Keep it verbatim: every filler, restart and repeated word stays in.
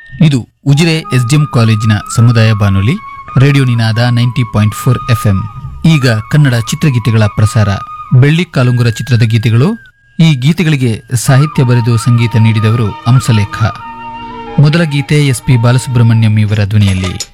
ಇದು ಉಜಿರೆ ಎಸ್ಡಿಎಂ ಕಾಲೇಜಿನ ಸಮುದಾಯ ಬಾನುಲಿ ರೇಡಿಯೋ ನಿನಾದ ನೈಂಟಿ ಪಾಯಿಂಟ್ ಫೋರ್ ಎಫ್ಎಂ. ಈಗ ಕನ್ನಡ ಚಿತ್ರಗೀತೆಗಳ ಪ್ರಸಾರ. ಬೆಳ್ಳಿ ಕಾಲುಂಗುರ ಚಿತ್ರದ ಗೀತೆಗಳು. ಈ ಗೀತೆಗಳಿಗೆ ಸಾಹಿತ್ಯ ಬರೆದು ಸಂಗೀತ ನೀಡಿದವರು ಹಂಸಲೇಖ. ಮೊದಲ ಗೀತೆ ಎಸ್ ಪಿ ಬಾಲಸುಬ್ರಹ್ಮಣ್ಯಂ ಇವರ ಧ್ವನಿಯಲ್ಲಿ.